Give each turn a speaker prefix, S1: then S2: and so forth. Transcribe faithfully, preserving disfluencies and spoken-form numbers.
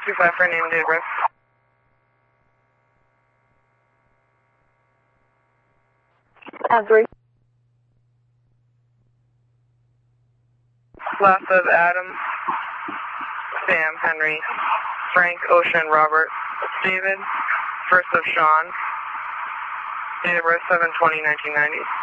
S1: two five for name, date of birth.
S2: Uh, three.
S1: Last of Adam, Sam, Henry, Frank, Ocean, Robert, David. First of Sean. Date of birth seven twenty nineteen ninety.